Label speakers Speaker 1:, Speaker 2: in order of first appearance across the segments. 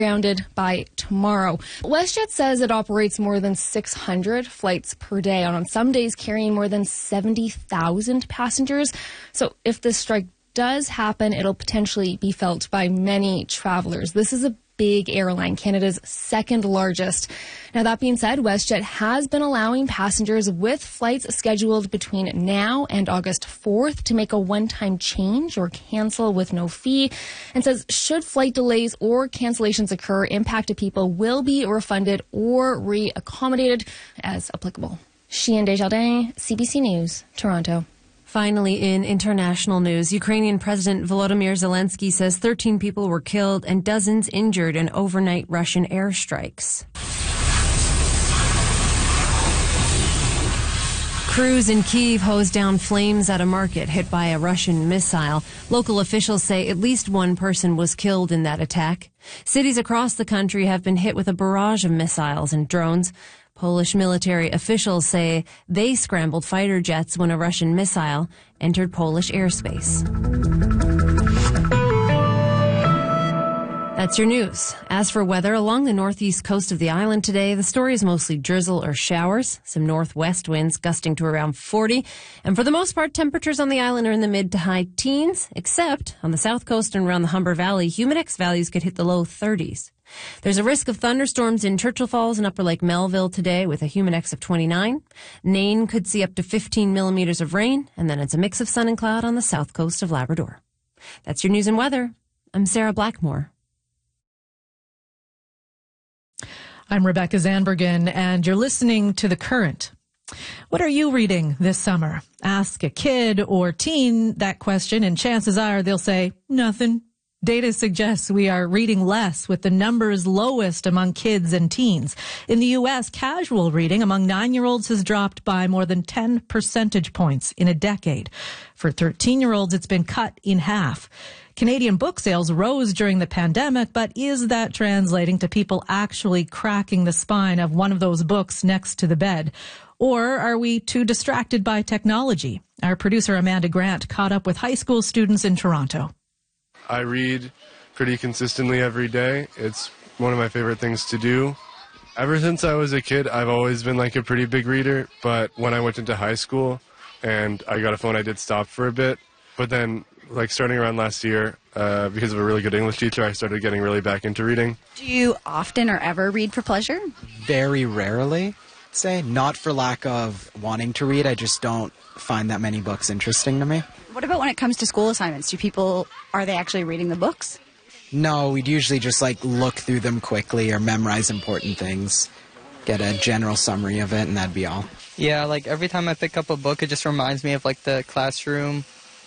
Speaker 1: grounded by tomorrow. WestJet says it operates more than 600 flights per day, on some days carrying more than 70,000 passengers. So if this strike does happen, it'll potentially be felt by many travelers. This is a big airline, Canada's second largest. Now, that being said, WestJet has been allowing passengers with flights scheduled between now and August 4th to make a one-time change or cancel with no fee, and says should flight delays or cancellations occur, impacted people will be refunded or reaccommodated as applicable. Cheyenne Desjardins, CBC News, Toronto.
Speaker 2: Finally, in international news, Ukrainian President Volodymyr Zelensky says 13 people were killed and dozens injured in overnight Russian airstrikes. Crews in Kyiv hosed down flames at a market hit by a Russian missile. Local officials say at least one person was killed in that attack. Cities across the country have been hit with a barrage of missiles and drones. Polish military officials say they scrambled fighter jets when a Russian missile entered Polish airspace. That's your news. As for weather, along the northeast coast of the island today, the story is mostly drizzle or showers, some northwest winds gusting to around 40. And for the most part, temperatures on the island are in the mid to high teens, except on the south coast and around the Humber Valley, humidex values could hit the low 30s. There's a risk of thunderstorms in Churchill Falls and Upper Lake Melville today with a humidex of 29. Nain could see up to 15 millimeters of rain, and then it's a mix of sun and cloud on the south coast of Labrador. That's your news and weather. I'm Sarah Blackmore.
Speaker 3: I'm Rebecca Zandbergen, and you're listening to The Current. What are you reading this summer? Ask a kid or teen that question, and chances are they'll say, nothing. Data suggests we are reading less, with the numbers lowest among kids and teens. In the U.S., casual reading among 9-year-olds has dropped by more than 10 percentage points in a decade. For 13-year-olds, it's been cut in half. Canadian book sales rose during the pandemic, but is that translating to people actually cracking the spine of one of those books next to the bed? Or are we too distracted by technology? Our producer Amanda Grant caught up with high school students in Toronto.
Speaker 4: I read pretty consistently every day. It's one of my favorite things to do. Ever since I was a kid, I've always been like a pretty big reader, but when I went into high school and I got a phone, I did stop for a bit. But then, like starting around last year, because of a really good English teacher, I started getting really back into reading.
Speaker 5: Do you often or ever read for pleasure?
Speaker 6: Very rarely, I'd say. Not for lack of wanting to read, I just don't find that many books interesting to me.
Speaker 5: What about when it comes to school assignments? Are they actually reading the books?
Speaker 6: No, we'd usually just look through them quickly or memorize important things, get a general summary of it, and that'd be all.
Speaker 7: Yeah, every time I pick up a book, it just reminds me of the classroom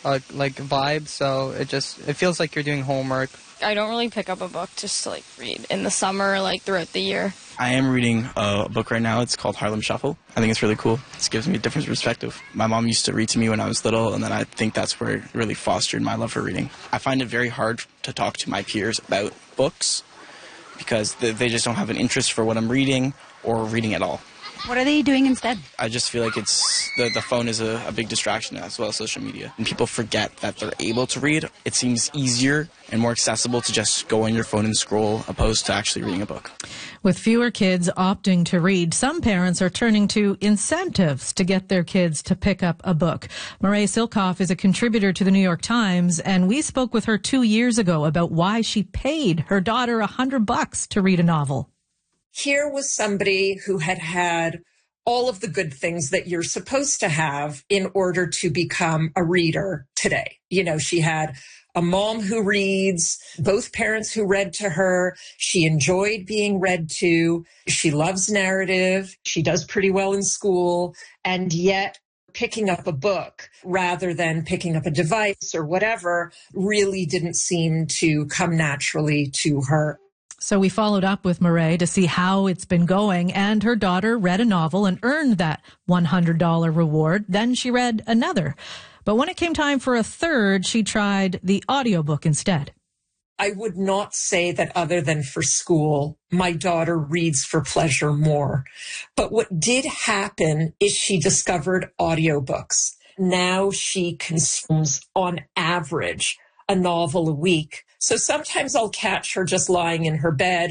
Speaker 7: vibe, so it feels like you're doing homework.
Speaker 8: I don't really pick up a book just to read in the summer, throughout the year.
Speaker 9: I am reading a book right now. It's called Harlem Shuffle. I think it's really cool. It gives me a different perspective. My mom used to read to me when I was little, and then I think that's where it really fostered my love for reading. I find it very hard to talk to my peers about books because they just don't have an interest for what I'm reading or reading at all.
Speaker 5: What are they doing instead?
Speaker 9: I just feel like it's the phone is a big distraction, as well as social media. And people forget that they're able to read. It seems easier and more accessible to just go on your phone and scroll opposed to actually reading a book.
Speaker 3: With fewer kids opting to read, some parents are turning to incentives to get their kids to pick up a book. Marae Silkoff is a contributor to the New York Times, and we spoke with her 2 years ago about why she paid her daughter $100 to read a novel.
Speaker 10: Here was somebody who had had all of the good things that you're supposed to have in order to become a reader today. She had a mom who reads, both parents who read to her. She enjoyed being read to. She loves narrative. She does pretty well in school. And yet picking up a book rather than picking up a device or whatever really didn't seem to come naturally to her.
Speaker 3: So we followed up with Marae to see how it's been going, and her daughter read a novel and earned that $100 reward. Then she read another. But when it came time for a third, she tried the audiobook instead.
Speaker 10: I would not say that other than for school, my daughter reads for pleasure more. But what did happen is she discovered audiobooks. Now she consumes, on average, a novel a week. So sometimes I'll catch her just lying in her bed